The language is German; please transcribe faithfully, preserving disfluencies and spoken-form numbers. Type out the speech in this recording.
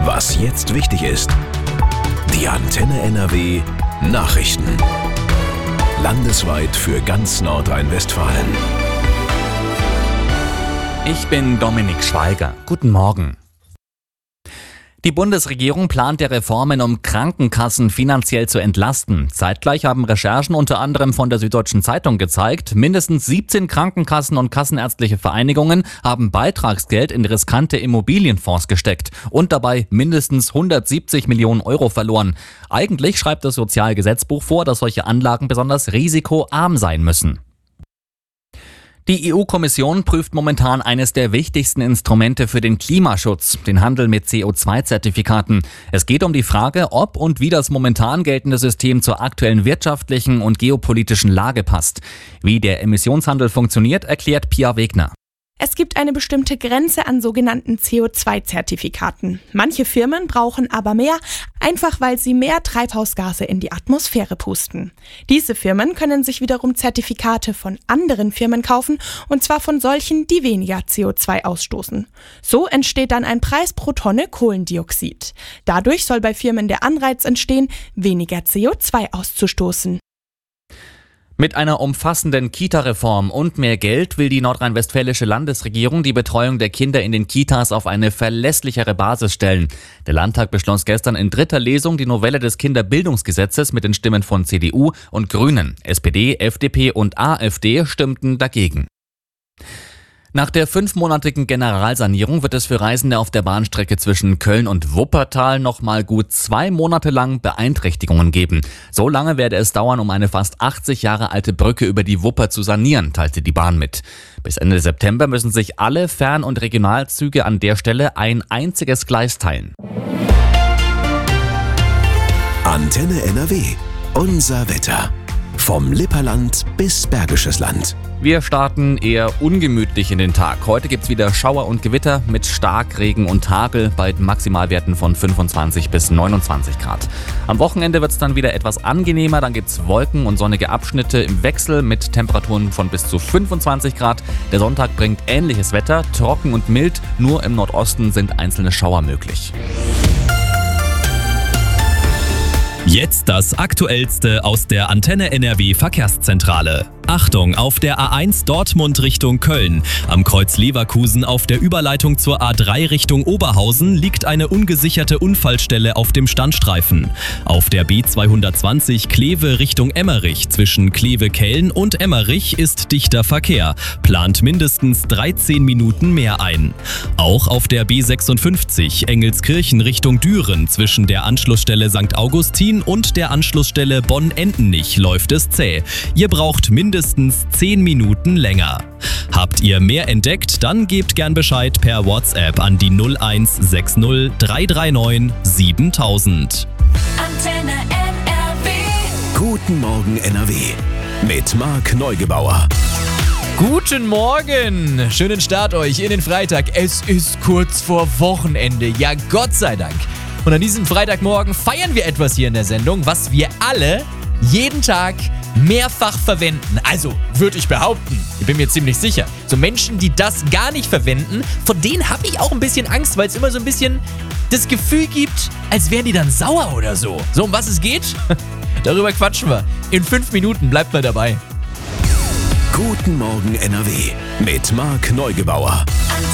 Was jetzt wichtig ist. Die Antenne N R W Nachrichten. Landesweit für ganz Nordrhein-Westfalen. Ich bin Dominik Schweiger. Guten Morgen. Die Bundesregierung plant ja Reformen, um Krankenkassen finanziell zu entlasten. Zeitgleich haben Recherchen unter anderem von der Süddeutschen Zeitung gezeigt, mindestens siebzehn Krankenkassen und kassenärztliche Vereinigungen haben Beitragsgeld in riskante Immobilienfonds gesteckt und dabei mindestens hundertsiebzig Millionen Euro verloren. Eigentlich schreibt das Sozialgesetzbuch vor, dass solche Anlagen besonders risikoarm sein müssen. Die E U-Kommission prüft momentan eines der wichtigsten Instrumente für den Klimaschutz, den Handel mit C O zwei Zertifikaten. Es geht um die Frage, ob und wie das momentan geltende System zur aktuellen wirtschaftlichen und geopolitischen Lage passt. Wie der Emissionshandel funktioniert, erklärt Pia Wegner. Es gibt eine bestimmte Grenze an sogenannten C O zwei Zertifikaten. Manche Firmen brauchen aber mehr, einfach weil sie mehr Treibhausgase in die Atmosphäre pusten. Diese Firmen können sich wiederum Zertifikate von anderen Firmen kaufen, und zwar von solchen, die weniger C O zwei ausstoßen. So entsteht dann ein Preis pro Tonne Kohlendioxid. Dadurch soll bei Firmen der Anreiz entstehen, weniger C O zwei auszustoßen. Mit einer umfassenden Kita-Reform und mehr Geld will die nordrhein-westfälische Landesregierung die Betreuung der Kinder in den Kitas auf eine verlässlichere Basis stellen. Der Landtag beschloss gestern in dritter Lesung die Novelle des Kinderbildungsgesetzes mit den Stimmen von C D U und Grünen. S P D, F D P und AfD stimmten dagegen. Nach der fünfmonatigen Generalsanierung wird es für Reisende auf der Bahnstrecke zwischen Köln und Wuppertal noch mal gut zwei Monate lang Beeinträchtigungen geben. So lange werde es dauern, um eine fast achtzig Jahre alte Brücke über die Wupper zu sanieren, teilte die Bahn mit. Bis Ende September müssen sich alle Fern- und Regionalzüge an der Stelle ein einziges Gleis teilen. Antenne N R W. Unser Wetter. Vom Lipperland bis Bergisches Land. Wir starten eher ungemütlich in den Tag. Heute gibt's wieder Schauer und Gewitter mit Starkregen und Hagel bei Maximalwerten von fünfundzwanzig bis neunundzwanzig Grad. Am Wochenende wird's dann wieder etwas angenehmer. Dann gibt's Wolken und sonnige Abschnitte im Wechsel mit Temperaturen von bis zu fünfundzwanzig Grad. Der Sonntag bringt ähnliches Wetter, trocken und mild. Nur im Nordosten sind einzelne Schauer möglich. Jetzt das Aktuellste aus der Antenne N R W Verkehrszentrale. Achtung, auf der A eins Dortmund Richtung Köln. Am Kreuz Leverkusen auf der Überleitung zur A drei Richtung Oberhausen liegt eine ungesicherte Unfallstelle auf dem Standstreifen. Auf der B zweihundertzwanzig Kleve Richtung Emmerich zwischen Kleve-Kellen und Emmerich ist dichter Verkehr. Plant mindestens dreizehn Minuten mehr ein. Auch auf der B sechsundfünfzig Engelskirchen Richtung Düren zwischen der Anschlussstelle Sankt Augustin und der Anschlussstelle Bonn-Endenich läuft es zäh. Ihr braucht mindestens mindestens zehn Minuten länger. Habt ihr mehr entdeckt? Dann gebt gern Bescheid per WhatsApp an die null eins sechs null drei drei neun siebentausend. Antenne N R W. Guten Morgen N R W mit Marc Neugebauer. Guten Morgen! Schönen Start euch in den Freitag. Es ist kurz vor Wochenende. Ja, Gott sei Dank. Und an diesem Freitagmorgen feiern wir etwas hier in der Sendung, was wir alle jeden Tag mehrfach verwenden. Also, würde ich behaupten. Ich bin mir ziemlich sicher. So Menschen, die das gar nicht verwenden, vor denen habe ich auch ein bisschen Angst, weil es immer so ein bisschen das Gefühl gibt, als wären die dann sauer oder so. So, um was es geht? Darüber quatschen wir. In fünf Minuten, bleibt mal dabei. Guten Morgen N R W mit Marc Neugebauer.